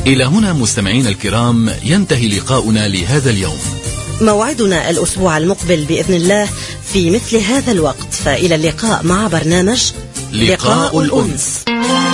إلى هنا مستمعين الكرام ينتهي لقاؤنا لهذا اليوم. موعدنا الأسبوع المقبل بإذن الله في مثل هذا الوقت، فإلى اللقاء مع برنامج لقاء الأنس.